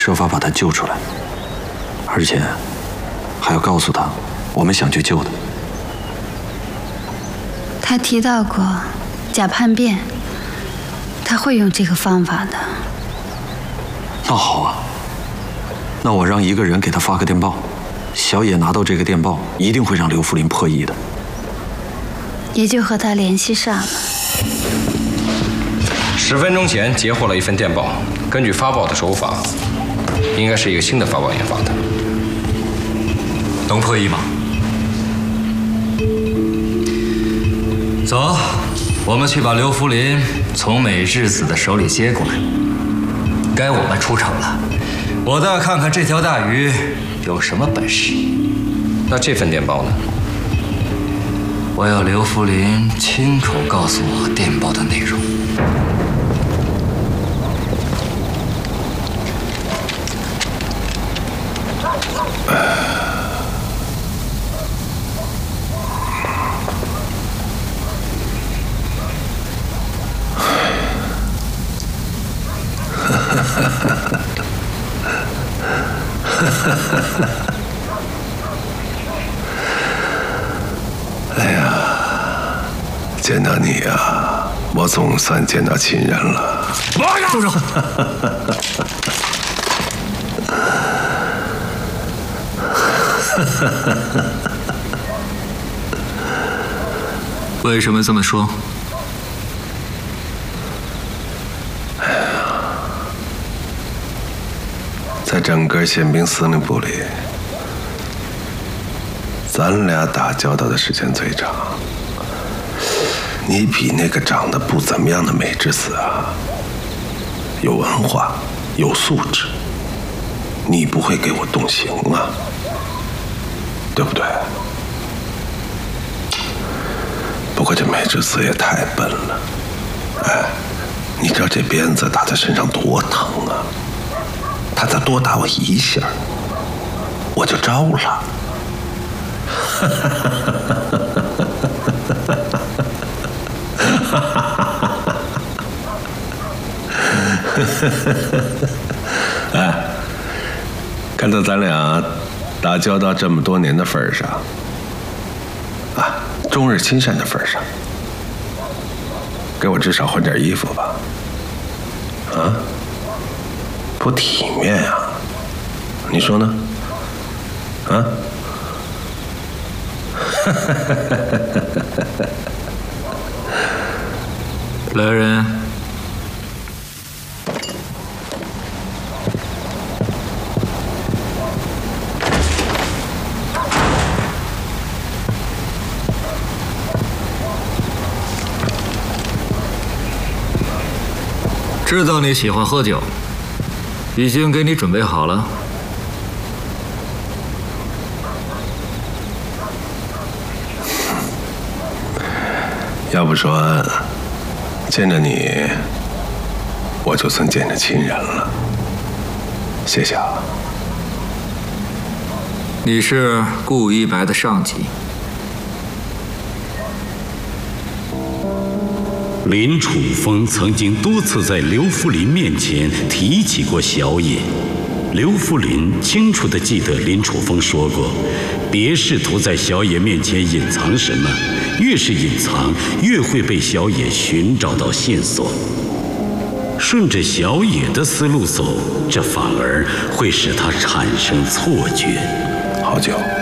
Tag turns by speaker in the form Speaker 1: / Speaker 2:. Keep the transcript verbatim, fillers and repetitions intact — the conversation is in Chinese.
Speaker 1: 设法把他救出来，而且还要告诉他我们想去救他。
Speaker 2: 他提到过假叛变，他会用这个方法的。
Speaker 1: 那好啊，那我让一个人给他发个电报，小野拿到这个电报，一定会让刘福林破译的。
Speaker 2: 也就和他联系上了。
Speaker 3: 十分钟前截获了一份电报，根据发报的手法，应该是一个新的发报员发的。
Speaker 4: 能破译吗？走，我们去把刘福林从美智子的手里接过来。该我们出城了，我倒要看看这条大鱼有什么本事。
Speaker 3: 那这份电报呢？
Speaker 4: 我要刘福林亲口告诉我电报的内容。
Speaker 5: 哎呀，见到你呀，我总算见到亲人了。
Speaker 6: 住手！
Speaker 7: 为什么这么说？
Speaker 5: 在整个宪兵司令部里，咱俩打交道的时间最长。你比那个长得不怎么样的美智子啊，有文化，有素质。你不会给我动刑啊，对不对？不过这美智子也太笨了，哎，你知道这鞭子打在身上多疼啊？他再多打我一下，我就招了。哎，看到咱俩打交道这么多年的份上，啊，终日亲善的份上，给我至少换件衣服吧。啊？不体面呀，你说呢？啊？
Speaker 7: 来人，知道你喜欢喝酒，已经给你准备好了。
Speaker 5: 要不说见着你，我就算见着亲人了。谢谢啊。
Speaker 7: 你是顾一白的上级。
Speaker 8: 林楚风曾经多次在刘福林面前提起过小野。刘福林清楚地记得林楚风说过，别试图在小野面前隐藏什么，越是隐藏，越会被小野寻找到线索。顺着小野的思路走，这反而会使他产生错觉。
Speaker 5: 好久。